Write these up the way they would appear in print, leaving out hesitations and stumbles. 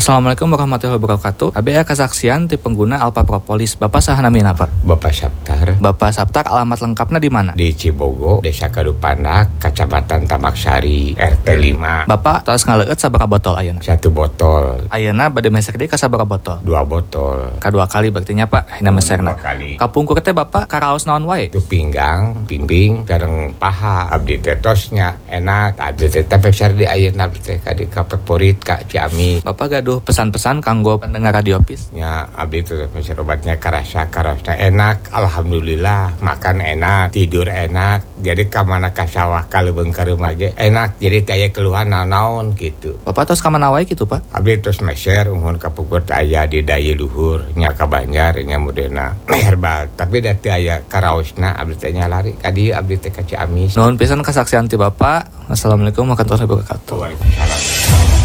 Assalamualaikum warahmatullahi wabarakatuh. ABA kesaksian ti pengguna Alpha Propolis. Bapak saha namina Pak? Bapak Saptar. Bapak Saptar, alamat lengkapnya di mana? Di Cibogo, Desa Kadupanak, Kecamatan Tamaksari, RT 5. Bapak tos ngaleueut sabaraha botol ayeuna? 1 botol. Ayeuna bade mesek deui ka sabaraha botol? 2 botol. Kadua kali berarti nya Pak, hina meserna. 2 kali. Kapungkur teh Bapak karaos naon wae? Itu pinggang, pimping, sareng paha. Abdi teh tosnya enak. Abdi teh pekser di ayeuna teh ka di favorit ka Ciamis. Bapak gaduh pesan-pesan kanggo pendengar Radio Pis? Ya, abdi teh pekser obatnya karasa enak. Alhamdulillah, makan enak, tidur enak. Jadi ka mana ka sawah ka leubeung ka rumah ge enak. Jadi teh aya keluhan naon gitu. Bapak tos ka mana wae kitu Pak? Abdi tos meser umur kapungkur teh aya di daya luhur nya ka Banjar nya modena herbal. Tapi da teu aya karaosna abdi teh nya lari ka dieu abdi teh ka Ciamis. Nuhun pisan kesaksian ti Bapak. Assalamualaikum warahmatullahi wabarakatuh. Waalaikumsalam.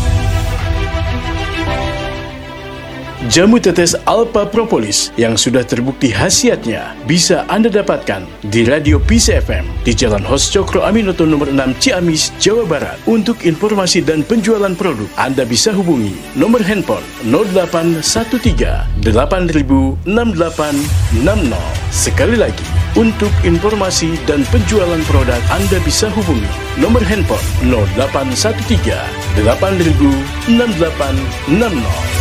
Jamu tetes Alpha Propolis yang sudah terbukti khasiatnya bisa Anda dapatkan di Radio Peace FM di Jalan Hos Cokro Aminoto nomor 6 Ciamis, Jawa Barat. Untuk informasi dan penjualan produk, Anda bisa hubungi nomor handphone 0813 8000 6860. Sekali lagi, untuk informasi dan penjualan produk, Anda bisa hubungi nomor handphone 0813 8000 6860.